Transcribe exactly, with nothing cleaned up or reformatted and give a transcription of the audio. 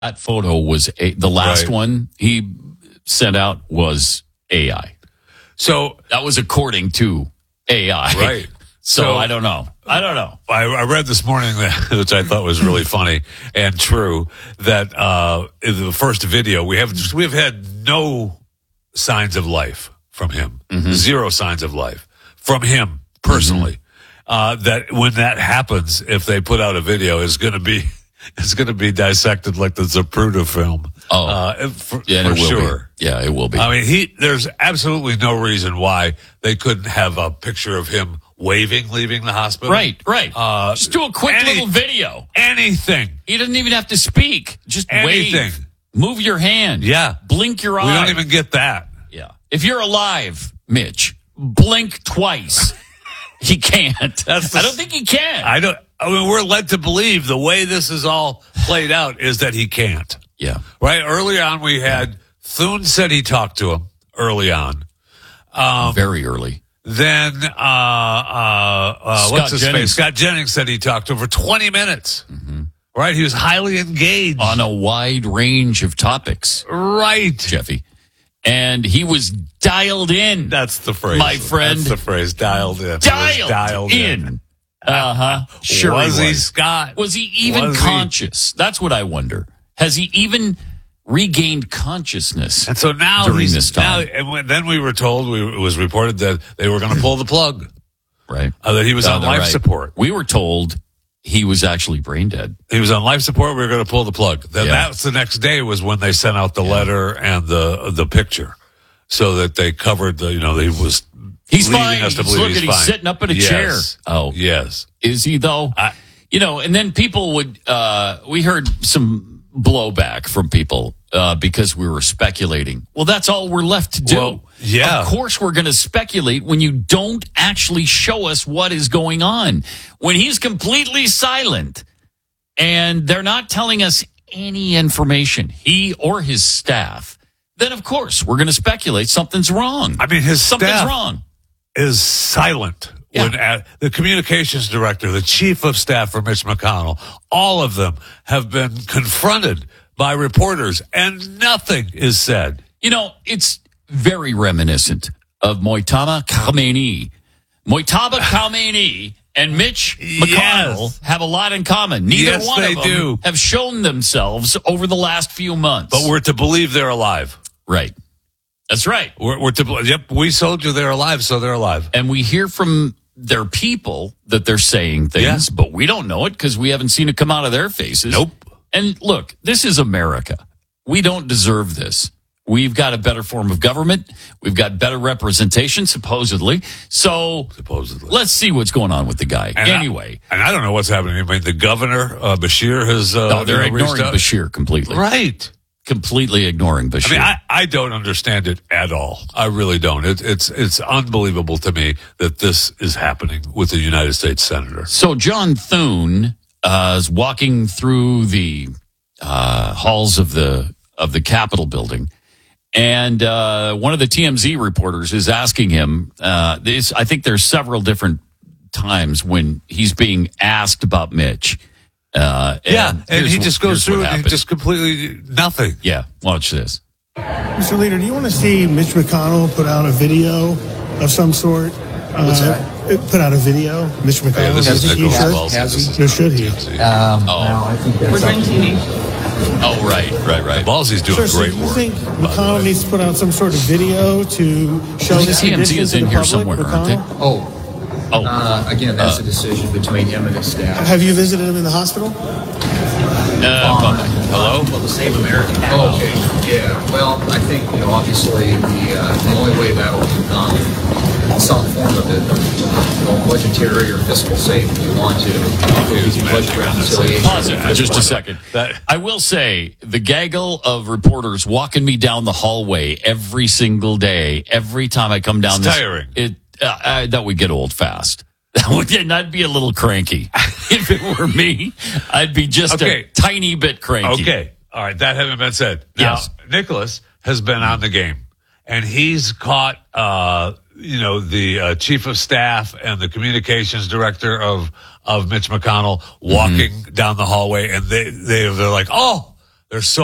That photo was a, the last Right. one he sent out was A I. So That was according to A I. Right. So, So- I don't know. I don't know. I, I read this morning, that, which I thought was really funny and true, that uh, in the first video we have we've had no signs of life from him, Mm-hmm. zero signs of life from him personally. Mm-hmm. Uh, that when that happens, if they put out a video, it's going to be it's going to be dissected like the Zapruder film. Oh. uh, for, Yeah, for it will sure. be. Yeah, it will be. I mean, he. There's absolutely no reason why they couldn't have a picture of him waving, leaving the hospital. right, right. Uh, Just do a quick any- little video. Anything. He doesn't even have to speak. Just Anything. wave. Move your hand. Yeah. Blink your eye. We don't even get that. Yeah. If you're alive, Mitch, blink twice. He can't. That's the- I don't think he can. I don't. I mean, we're led to believe the way this is all played out is that he can't. yeah. Right. Early on, we had Thune said he talked to him early on. Um, Very early. Then, uh, uh, uh, Scott what's his Jennings. face? Scott Jennings said he talked to him for twenty minutes. Mm-hmm. Right. He was highly engaged. On a wide range of topics, right. Jeffy. And he was dialed in. That's the phrase. My friend. That's the phrase. Dialed in. He was dialed, dialed in. Uh huh. Sure. was he he, was. Scott? Was he even Was he? conscious? That's what I wonder. Has he even regained consciousness? And so now during he's, this time. Now, and when, then we were told, we, it was reported that they were going to pull the plug, Right. uh, that he was No, on they're life right. support. We were told he was actually brain dead. He was on life support. We were going to pull the plug. Then Yeah. that's the next day was when they sent out the letter and the the picture, so that they covered the. You know, he was. He's leading fine. us to He's believe looking. he's He's fine. sitting up in a Yes. chair. Oh, Yes. is he though? I- you know, and then people would. Uh, we heard some blowback from people uh, because we were speculating. Well, that's all we're left to do. Well, yeah. Of course, we're going to speculate when you don't actually show us what is going on. When he's completely silent and they're not telling us any information, he or his staff, then of course we're going to speculate something's wrong. I mean, his something's staff wrong. is silent. Yeah. When uh, the communications director, the chief of staff for Mitch McConnell, all of them have been confronted by reporters, and nothing is said. You know, it's very reminiscent of Moitama Khamenei. Moitama Khamenei and Mitch McConnell Yes. have a lot in common. Neither Yes, one they of them do. have shown themselves over the last few months. But we're to believe they're alive. right. That's right. We're, we're to believe. Yep, we told you they're alive, so they're alive. And we hear from their people that they're saying things, Yeah. but we don't know it because we haven't seen it come out of their faces. Nope. And look, this is America. We don't deserve this. We've got a better form of government. We've got better representation, supposedly. So Supposedly. let's see what's going on with the guy. And I- anyway, and I don't know what's happening. I mean, the governor, uh, Bashir, has. Uh, no, they're you know, reached ignoring out. Bashir completely. Right. Completely ignoring Bashir. I mean, I, I don't understand it at all. I really don't. It, it's it's unbelievable to me that this is happening with a United States senator. So John Thune uh, is walking through the uh, halls of the of the Capitol building, and uh, one of the T M Z reporters is asking him. Uh, this, I think there's several different times when he's being asked about Mitch. Uh, Yeah, and here's he wh- just goes here's what through it and happened. just completely nothing. Yeah, watch this. Mister Leader, do you want to see Mitch McConnell put out a video of some sort? What's uh, Put out a video, Mitch McConnell. Yeah, this Do you is think he Nicholas should? Wells. Has This he? is Or should he? Um, Oh. no, I think that's We're doing T V. Oh, right, right, right. Ballsy's doing Sure, so great do you work. think by the McConnell way. needs to put out some sort of video to show The the T M Z is conditions to in the here public? somewhere, aren't they? McConnell? Oh, Oh, uh, again, that's a decision between him and his staff. Have you visited him in the hospital? uh, hello. Well, the Save American. Oh, okay. Yeah. Well, I think you know, obviously, the uh, the only way that will become some form of it, you know, budgetary or fiscal saving, if you want to, would be budget reconciliation. Pause it for just a second. That- I will say the gaggle of reporters walking me down the hallway every single day, every time I come down It's this, tiring. It uh, uh, that would get old fast. That would, and I'd be a little cranky if it were me. I'd be just Okay. a tiny bit cranky. Okay. All right. That having been said, now Yes. Nicholas has been on the game, and he's caught, uh, you know, the uh, chief of staff and the communications director of of Mitch McConnell walking Mm-hmm. down the hallway, and they they they're like, oh, There's so